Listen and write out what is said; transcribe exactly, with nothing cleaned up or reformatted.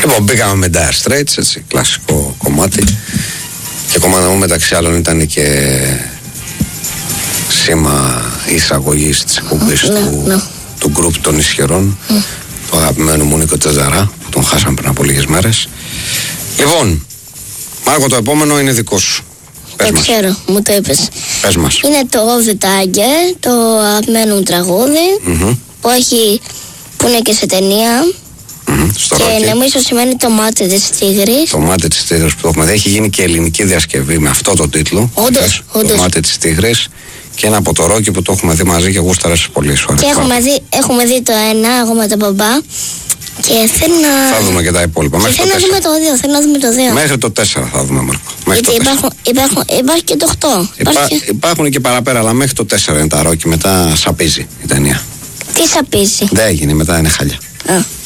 Λοιπόν, μπήκαμε με Dire Straits, έτσι, κλασικό κομμάτι. Και κομμάτι μου μεταξύ άλλων ήταν και σήμα εισαγωγής της εκπομπής ναι, του, ναι. του γκρουπ των ισχυρών, mm. του αγαπημένου μου Νίκο Τσεζαρά, που τον χάσαμε πριν από λίγες μέρες. Λοιπόν, Μάρκο, το επόμενο είναι δικό σου. Πες το μας. ξέρω, μου το είπες. Πες μας. Είναι το Off the Tiger, το αγαπημένο μου τραγούδι, Mm-hmm. που, έχει, που είναι και σε ταινία. Mm-hmm. Στο και Rocky. νομίζω σημαίνει το μάτι της τίγρης. Το μάτι της τίγρης που το έχουμε δει. Έχει γίνει και ελληνική διασκευή με αυτό το τίτλο. Όντως, όντως. Το μάτι της τίγρης. Και ένα από το Rocky που το έχουμε δει μαζί και γούσταρες πολύ. Σου Και έχουμε δει, έχουμε δει το ένα, εγώ με τον μπαμπά. Και θέλω να. Θα δούμε και τα υπόλοιπα. Και θέλω να δούμε το δύο. Θέλω να δούμε το δύο. Μέχρι το τέσσερα θα δούμε, Μάρκο. Μέχρι Γιατί το υπάρχουν, υπάρχουν, υπάρχει και το οκτώ. Υπά, Υπάρχει... Υπάρχουν και παραπέρα, αλλά μέχρι το τέσσερα είναι τα Rocky. Μετά σαπίζει η ταινία. Τι σαπίζει. Δεν έγινε, μετά είναι χάλια. Α.